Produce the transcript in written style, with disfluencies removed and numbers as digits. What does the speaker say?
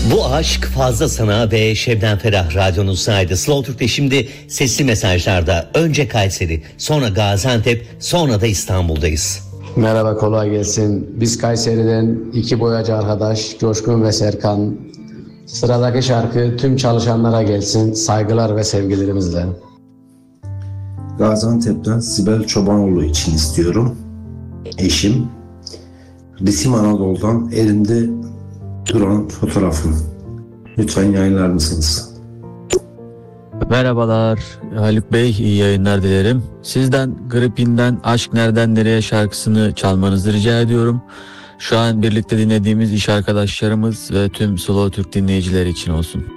Bu aşk fazla sana ve Şebnem Ferah radyonuzdaydı. Slow Türk'te şimdi sesli mesajlarda önce Kayseri, sonra Gaziantep, sonra da İstanbul'dayız. Merhaba, kolay gelsin. Biz Kayseri'den iki boyacı arkadaş Coşkun ve Serkan. Sıradaki şarkı tüm çalışanlara gelsin. Saygılar ve sevgilerimizle. Gaziantep'ten Sibel Çobanoğlu için istiyorum. Eşim. Ritim Anadolu'dan elinde duran fotoğrafım. Lütfen yayınlar mısınız? Merhabalar Haluk Bey, iyi yayınlar dilerim. Sizden Gripin'den Aşk Nereden Nereye şarkısını çalmanızı rica ediyorum. Şu an birlikte dinlediğimiz iş arkadaşlarımız ve tüm Slow Türk dinleyicileri için olsun.